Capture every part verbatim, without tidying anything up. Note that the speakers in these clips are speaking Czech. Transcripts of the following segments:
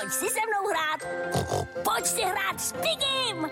Pojď si se mnou hrát. Pojď si hrát s Pigim.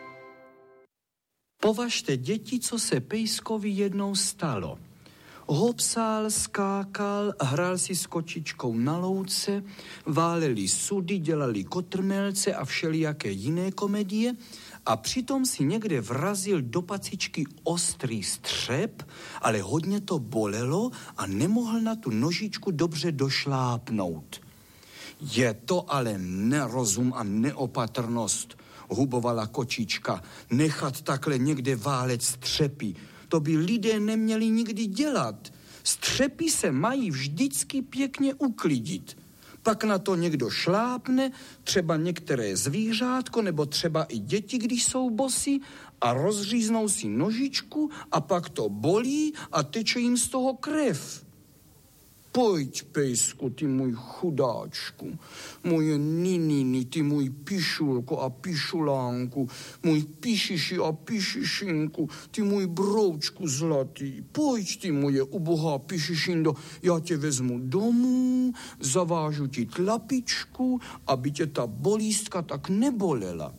Považte, děti, co se Pejskovi jednou stalo. Hopsal, skákal, hrál si s kočičkou na louce, váleli sudy, dělali kotrmelce a všelijaké jiné komedie a přitom si někde vrazil do pacičky ostrý střep, ale hodně to bolelo a nemohl na tu nožičku dobře došlápnout. Je to ale nerozum a neopatrnost, hubovala kočička, nechat takhle někde válet střepy. To by lidé neměli nikdy dělat. Střepy se mají vždycky pěkně uklidit. Pak na to někdo šlápne, třeba některé zvířátko, nebo třeba i děti, když jsou bosí, a rozříznou si nožičku a pak to bolí a teče jim z toho krev. Pojď, Pejsku, ty můj chudáčku, moje nininy, ty můj pišulko a pišulánku, můj pišiši a pišišinku, ty můj broučku zlatý. Pojď, ty moje ubohá pišišindo, já tě vezmu domů, zavážu ti tlapičku, aby tě ta bolístka tak nebolela.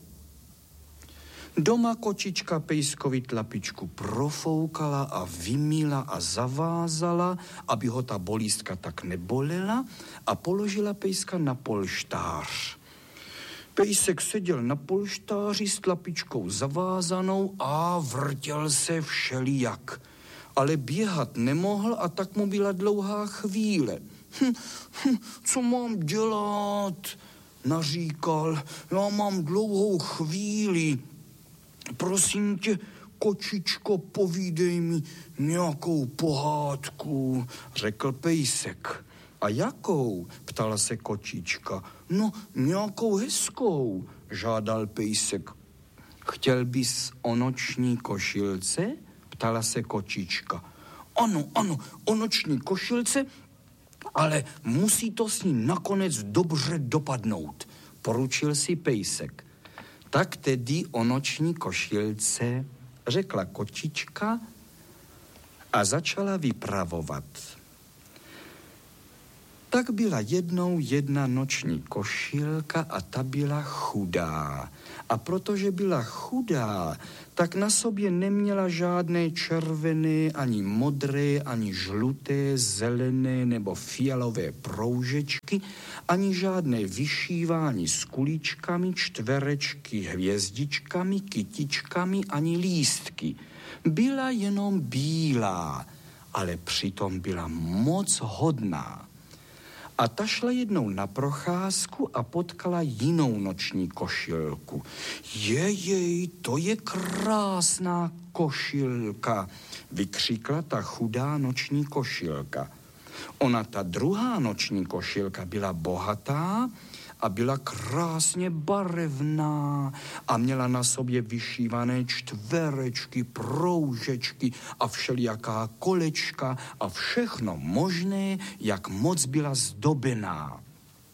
Doma kočička Pejskovi tlapičku profoukala a vymýla a zavázala, aby ho ta bolístka tak nebolela, a položila Pejska na polštář. Pejsek seděl na polštáři s tlapičkou zavázanou a vrtěl se všelijak. Ale běhat nemohl a tak mu byla dlouhá chvíle. Hm, hm, co mám dělat? Naříkal, já mám dlouhou chvíli. Prosím tě, kočičko, povídej mi nějakou pohádku, řekl Pejsek. A jakou? Ptala se kočička. No, nějakou hezkou, žádal Pejsek. Chtěl bys o noční košilce? Ptala se kočička. Ano, ano, o noční košilce, ale musí to s ní nakonec dobře dopadnout, poručil si Pejsek. Tak tedy o noční košilce, řekla kočička a začala vypravovat. Tak byla jednou jedna noční košilka a ta byla chudá. A protože byla chudá, tak na sobě neměla žádné červené, ani modré, ani žluté, zelené nebo fialové proužečky, ani žádné vyšívání s kuličkami, čtverečky, hvězdičkami, kytičkami, ani lístky. Byla jenom bílá, ale přitom byla moc hodná. A ta šla jednou na procházku a potkala jinou noční košilku. Jejej, to je krásná košilka, vykřikla ta chudá noční košilka. Ona, ta druhá noční košilka, byla bohatá a byla krásně barevná a měla na sobě vyšívané čtverečky, proužečky a všelijaká kolečka a všechno možné, jak moc byla zdobená.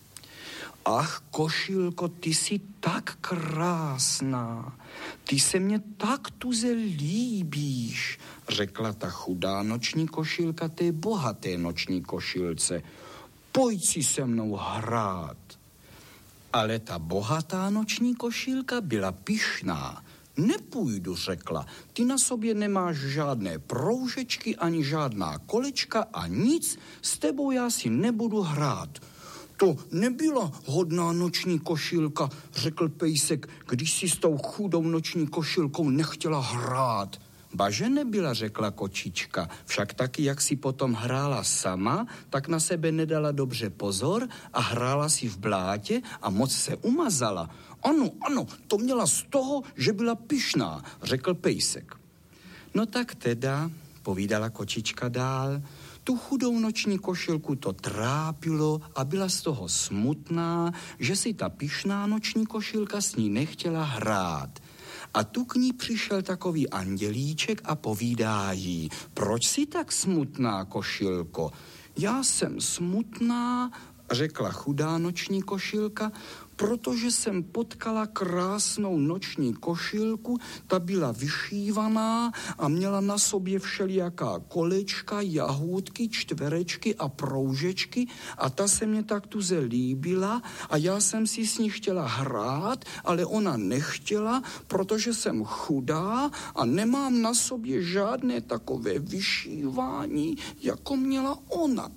Ach, košilko, ty jsi tak krásná, ty se mně tak tuze líbíš, řekla ta chudá noční košilka té bohaté noční košilce. Pojď si se mnou hrát. Ale ta bohatá noční košilka byla pyšná. Nepůjdu, řekla, ty na sobě nemáš žádné proužečky, ani žádná kolečka a nic, s tebou já si nebudu hrát. To nebyla hodná noční košilka, řekl Pejsek, když si s tou chudou noční košilkou nechtěla hrát. Baže nebyla, řekla kočička, však taky, jak si potom hrála sama, tak na sebe nedala dobře pozor a hrála si v blátě a moc se umazala. Ano, ano, to měla z toho, že byla pyšná, řekl Pejsek. No tak teda, povídala kočička dál, tu chudou noční košilku to trápilo a byla z toho smutná, že si ta pyšná noční košilka s ní nechtěla hrát. A tu k ní přišel takový andělíček a povídá jí, proč jsi tak smutná, košilko? Já jsem smutná, řekla chudá noční košilka, protože jsem potkala krásnou noční košilku, ta byla vyšívaná a měla na sobě všelijaká kolečka, jahůdky, čtverečky a proužečky a ta se mě tak tuze líbila a já jsem si s ní chtěla hrát, ale ona nechtěla, protože jsem chudá a nemám na sobě žádné takové vyšívání, jako měla ona.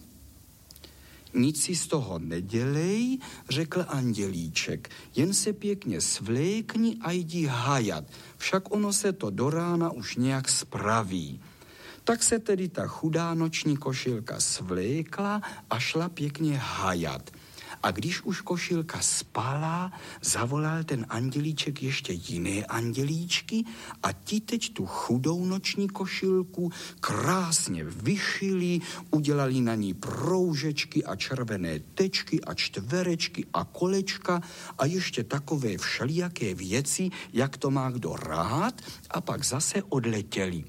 Nic si z toho nedělej, řekl andělíček, jen se pěkně svlékni a jdi hajat, však ono se to do rána už nějak spraví. Tak se tedy ta chudá noční košilka svlékla a šla pěkně hajat. A když už košilka spala, zavolal ten andělíček ještě jiné andělíčky a ti teď tu chudou noční košilku krásně vyšili, udělali na ní proužečky a červené tečky a čtverečky a kolečka a ještě takové všelijaké věci, jak to má kdo rád, a pak zase odletěli.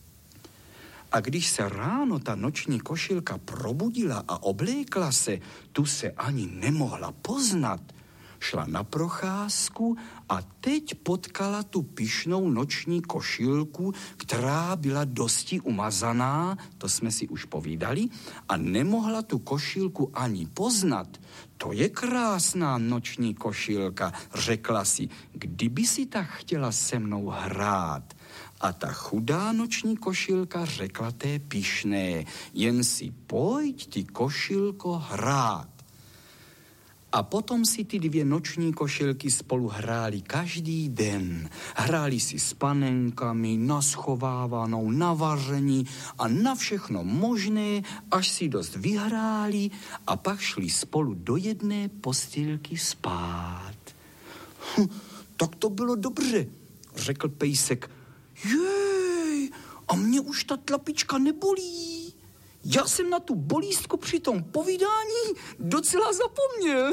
A když se ráno ta noční košilka probudila a oblékla se, tu se ani nemohla poznat. Šla na procházku a teď potkala tu pyšnou noční košilku, která byla dosti umazaná, to jsme si už povídali, a nemohla tu košilku ani poznat. To je krásná noční košilka, řekla si, kdyby si tak chtěla se mnou hrát. A ta chudá noční košilka řekla té pyšné, jen si pojď, ty košilko, hrát. A potom si ty dvě noční košilky spolu hráli každý den. Hráli si s panenkami, na schovávanou, na vaření a na všechno možné, až si dost vyhráli a pak šli spolu do jedné postýlky spát. Hm, tak to bylo dobře, řekl pejsek. Jej, a mě už ta tlapička nebolí. Já jsem na tu bolístku při tom povídání docela zapomněl.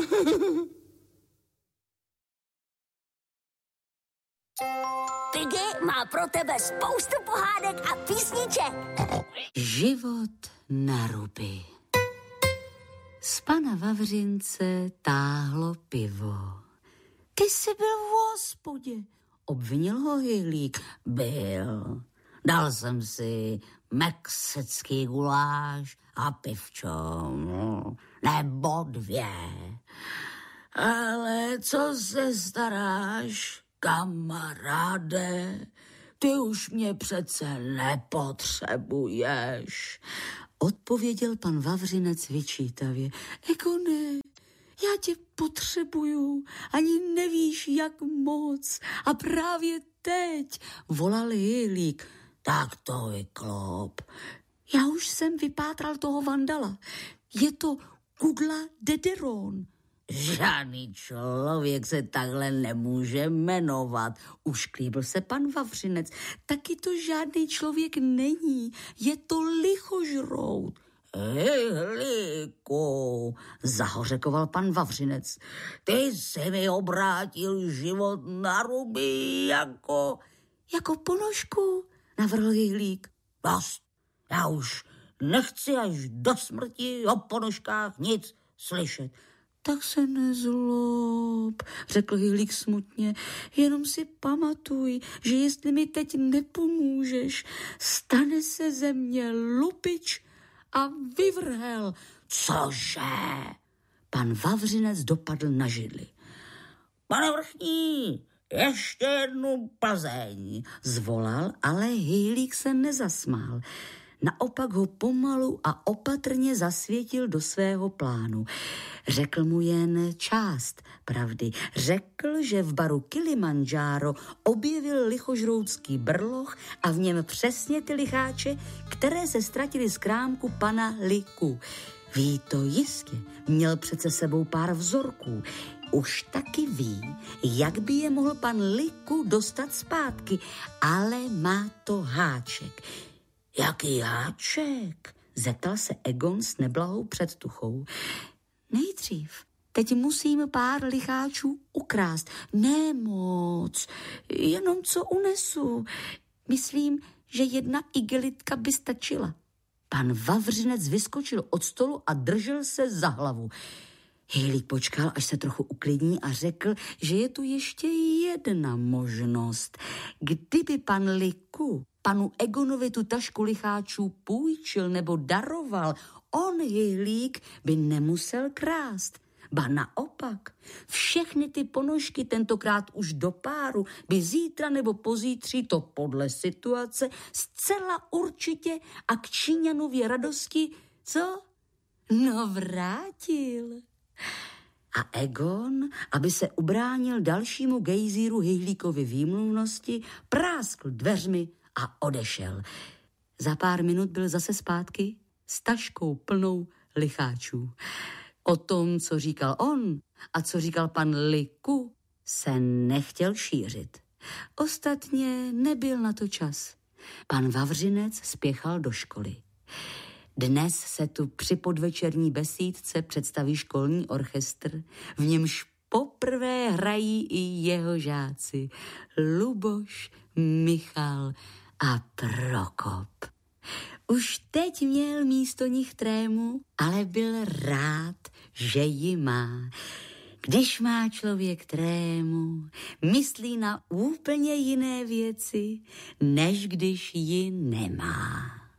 Piggy má pro tebe spoustu pohádek a písniček. Život na ruby. Z pana Vavřince táhlo pivo. Ty jsi byl v hospodě, obvinil ho Hejlík. Byl. Dal jsem si mexický guláš a pivčo, no, nebo dvě. Ale co se staráš, kamaráde? Ty už mě přece nepotřebuješ. Odpověděl pan Vavřinec vyčítavě. Jako ne, já tě potřebuju, ani nevíš, jak moc. A právě teď, volal Hejlík. Tak to vyklop. Já už jsem vypátral toho vandala. Je to Kudla Dederon. Žádný člověk se takhle nemůže jmenovat. Ušklíbil se pan Vavřinec. Taky to žádný člověk není. Je to lichožrout. Hejlíku, zahořekoval pan Vavřinec. Ty jsi mi obrátil život na ruby jako... Jako ponožku, navrhl Hejlík. Dost, já už nechci až do smrti o ponožkách nic slyšet. Tak se nezlob, řekl Hejlík smutně, jenom si pamatuj, že jestli mi teď nepomůžeš, stane se ze mě lupič a vyvrhel. Cože? Pan Vavřinec dopadl na židli. Pane vrchní, ještě jednu Plzeň, zvolal, ale Hejlík se nezasmál. Naopak ho pomalu a opatrně zasvětil do svého plánu. Řekl mu jen část pravdy. Řekl, že v baru Kilimandžáro objevil lichožroutský brloch a v něm přesně ty licháče, které se ztratily z krámku pana Liku. Ví to jistě, měl přece sebou pár vzorků. Už taky ví, jak by je mohl pan Liku dostat zpátky, ale má to háček. Jaký háček? Zeptal se Egon s neblahou předtuchou. Nejdřív, teď musím pár licháčů ukrást. Ne moc, jenom co unesu. Myslím, že jedna igelitka by stačila. Pan Vavřinec vyskočil od stolu a držel se za hlavu. Hejlík počkal, až se trochu uklidní a řekl, že je tu ještě jedna možnost. Kdyby pan Liku panu Egonovi tu tašku licháčů půjčil nebo daroval, on, Hejlík, by nemusel krást. Ba naopak, všechny ty ponožky tentokrát už do páru by zítra nebo pozítří, to podle situace, zcela určitě a k Číňanově radosti, co? No vrátil. A Egon, aby se ubránil dalšímu gejzíru Hejlíkovy výmluvnosti, práskl dveřmi a odešel. Za pár minut byl zase zpátky s taškou plnou licháčů. O tom, co říkal on a co říkal pan Liku, se nechtěl šířit. Ostatně nebyl na to čas. Pan Vavřinec spěchal do školy. Dnes se tu při podvečerní besídce představí školní orchestr, v němž poprvé hrají i jeho žáci Luboš, Michal a Prokop. Už teď měl místo nich trému, ale byl rád, že ji má. Když má člověk trému, myslí na úplně jiné věci, než když ji nemá.